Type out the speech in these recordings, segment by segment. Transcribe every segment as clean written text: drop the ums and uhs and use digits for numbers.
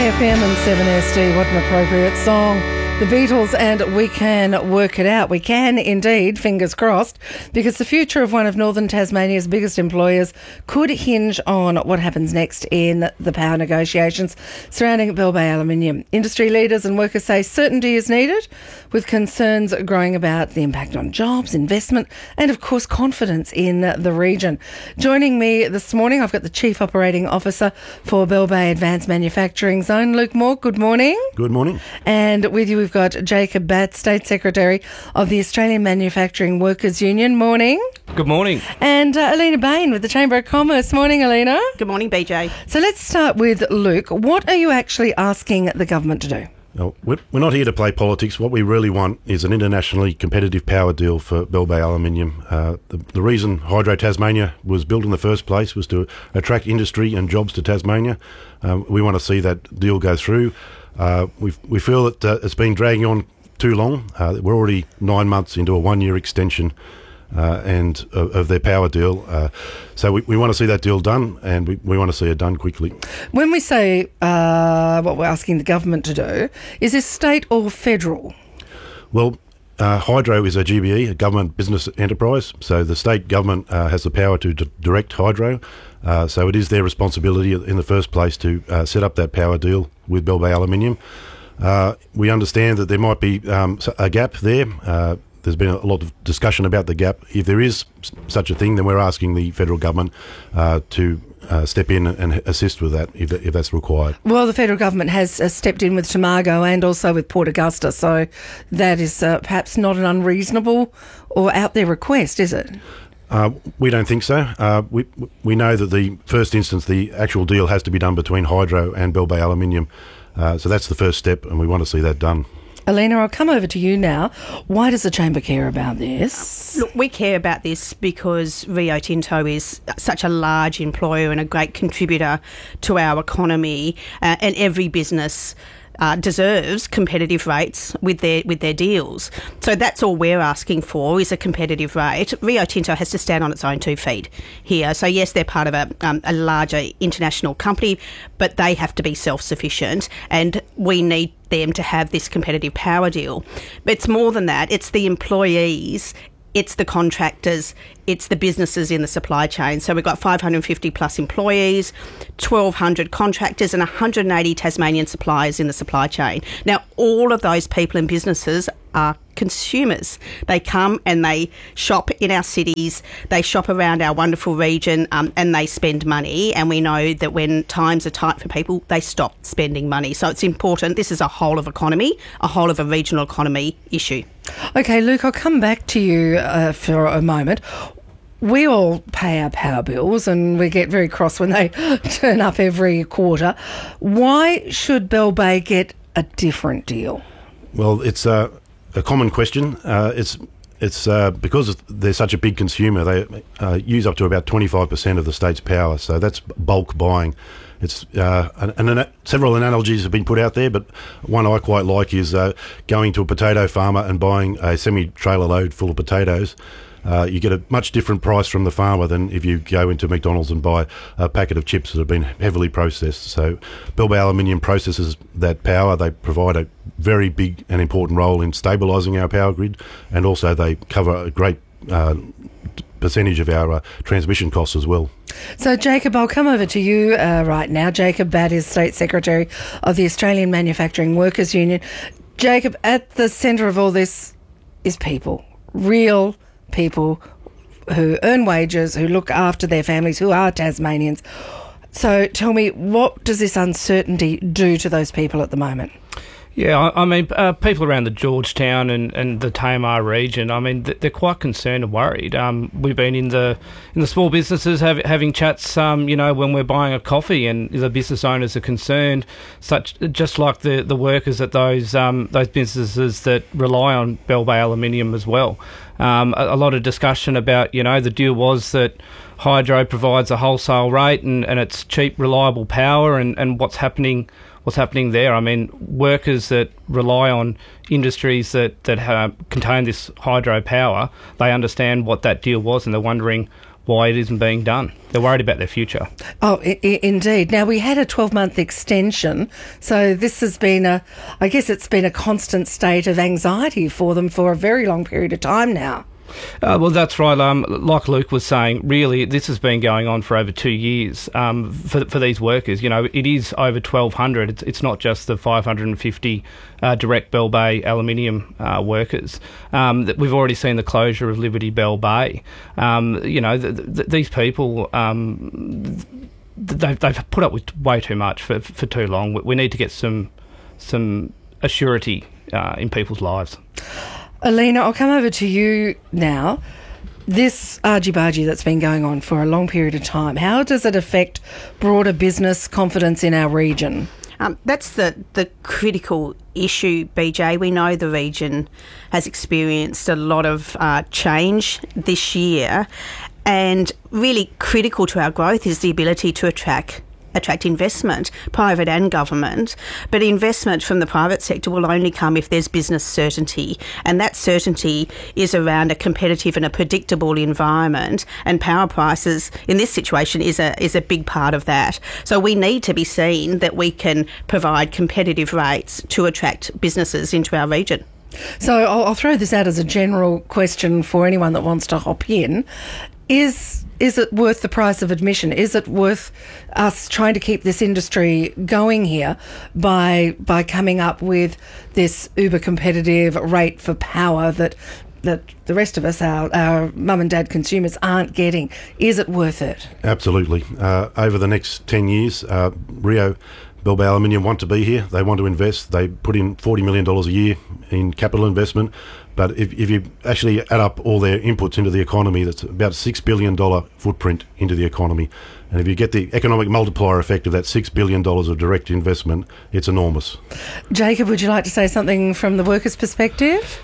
FM and 7SD. What an appropriate song. The Beatles and We Can Work It Out. We can indeed, fingers crossed, because the future of one of Northern Tasmania's biggest employers could hinge on what happens next in the power negotiations surrounding Bell Bay Aluminium. Industry leaders and workers say certainty is needed, with concerns growing about the impact on jobs, investment and, of course, confidence in the region. Joining me this morning, I've got the Chief Operating Officer for Bell Bay Advanced Manufacturing Zone, Luke Moore. Good morning. Good morning. And with you, we've got Jacob Batt, State Secretary of the Australian Manufacturing Workers Union. Morning. Good morning. And Alina Bain with the Chamber of Commerce. Morning, Alina. Good morning, BJ. So let's start with Luke. What are you actually asking the government to do? No, we're not here to play politics. What we really want is an internationally competitive power deal for Bell Bay Aluminium. The reason Hydro Tasmania was built in the first place was to attract industry and jobs to Tasmania. We want to see that deal go through. We feel that it's been dragging on too long. We're already 9 months into a 1 year extension of their power deal. So we want to see that deal done, and we want to see it done quickly. When we say what we're asking the government to do, is this state or federal? Well, Hydro is a GBE, a government business enterprise, so the state government has the power to direct Hydro. So it is their responsibility in the first place to set up that power deal with Bell Bay Aluminium. We understand that there might be a gap there. There's been a lot of discussion about the gap. If there is such a thing, then we're asking the federal government to step in and assist with that if that's required. Well, the federal government has stepped in with Tomago and also with Port Augusta, so that is perhaps not an unreasonable or out there request, is it? We don't think so. We know that the first instance, the actual deal has to be done between Hydro and Bell Bay Aluminium. So that's the first step, and we want to see that done. Alina, I'll come over to you now. Why does the Chamber care about this? Look, we care about this because Rio Tinto is such a large employer and a great contributor to our economy, and every business deserves competitive rates with their deals. So that's all we're asking for, is a competitive rate. Rio Tinto has to stand on its own 2 feet here. So yes, they're part of a larger international company, but they have to be self-sufficient, and we need them to have this competitive power deal. But it's more than that. It's the employees, it's the contractors, it's the businesses in the supply chain. So we've got 550 plus employees, 1,200 contractors and 180 Tasmanian suppliers in the supply chain. Now, all of those people and businesses are consumers. They come and they shop in our cities, they shop around our wonderful region, and they spend money. And we know that when times are tight for people, they stop spending money. So it's important. This is a whole of economy, a whole of a regional economy issue. Okay, Luke, I'll come back to you for a moment. We all pay our power bills and we get very cross when they turn up every quarter. Why should Bell Bay get a different deal? Well, it's a common question. It's because they're such a big consumer. They use up to about 25% of the state's power, so that's bulk buying. It's several analogies have been put out there, but one I quite like is going to a potato farmer and buying a semi-trailer load full of potatoes. You get a much different price from the farmer than if you go into McDonald's and buy a packet of chips that have been heavily processed. So Bell Bay Aluminium processes that power. They provide a very big and important role in stabilising our power grid, and also they cover a great percentage of our transmission costs as well. So, Jacob, I'll come over to you right now. Jacob Batt is State Secretary of the Australian Manufacturing Workers Union. Jacob, at the centre of all this is people, real people who earn wages, who look after their families, who are Tasmanians. So tell me, what does this uncertainty do to those people at the moment? Yeah, I mean, people around the Georgetown and the Tamar region, I mean, they're quite concerned and worried. We've been in the small businesses having chats, when we're buying a coffee, and the business owners are concerned, just like the workers at those businesses that rely on Bell Bay Aluminium as well. A lot of discussion about, the deal was that Hydro provides a wholesale rate and it's cheap, reliable power, and what's happening there. I mean, workers that rely on industries that contain this hydro power, they understand what that deal was, and they're wondering why it isn't being done. They're worried about their future. Oh, indeed. Now, we had a 12-month extension, so this has been I guess it's been a constant state of anxiety for them for a very long period of time now. Well, that's right. Like Luke was saying, really, this has been going on for over 2 years for these workers. You know, it is over 1,200. It's not just the 550 direct Bell Bay aluminium workers. We've already seen the closure of Liberty Bell Bay. You know, these people, they've put up with way too much for too long. We need to get some assurity in people's lives. Alina, I'll come over to you now. This argy-bargy that's been going on for a long period of time, how does it affect broader business confidence in our region? That's the critical issue, BJ. We know the region has experienced a lot of change this year, and really critical to our growth is the ability to attract investment, private and government. But investment from the private sector will only come if there's business certainty, and that certainty is around a competitive and a predictable environment, and power prices in this situation is a big part of that. So we need to be seen that we can provide competitive rates to attract businesses into our region. So I'll throw this out as a general question for anyone that wants to hop in. Is it worth the price of admission? Is it worth us trying to keep this industry going here by coming up with this uber competitive rate for power that the rest of us, our mum and dad consumers, aren't getting? Is it worth it? Absolutely. Over the next 10 years, Rio Bell Bay Aluminium want to be here. They want to invest. They put in $40 million a year in capital investment. But if you actually add up all their inputs into the economy, that's about a $6 billion footprint into the economy. And if you get the economic multiplier effect of that $6 billion of direct investment, it's enormous. Jacob, would you like to say something from the workers' perspective?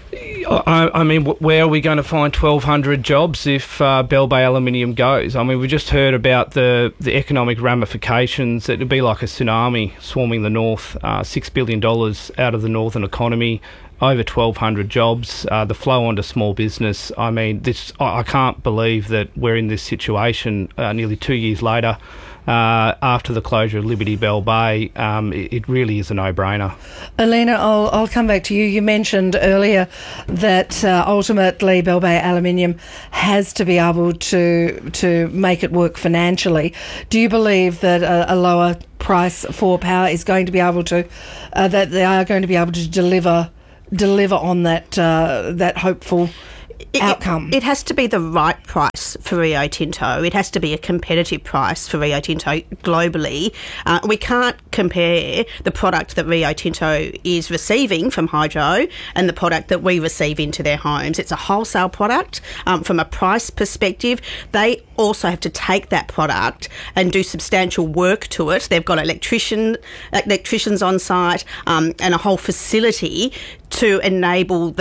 I mean, where are we going to find 1,200 jobs if Bell Bay Aluminium goes? I mean, we just heard about the economic ramifications. It would be like a tsunami swarming the north, $6 billion out of the northern economy, over 1,200 jobs, the flow onto small business. I mean, I can't believe that we're in this situation nearly 2 years later after the closure of Liberty Bell Bay. It really is a no-brainer. Alina, I'll come back to you. You mentioned earlier that ultimately Bell Bay Aluminium has to be able to make it work financially. Do you believe that a lower price for power is going to be able to, that they are going to be able to deliver on that hopeful outcome? It has to be the right price for Rio Tinto. It has to be a competitive price for Rio Tinto globally. We can't compare the product that Rio Tinto is receiving from hydro and the product that we receive into their homes. It's a wholesale product. From a price perspective, they also have to take that product and do substantial work to it. They've got electricians on site and a whole facility to enable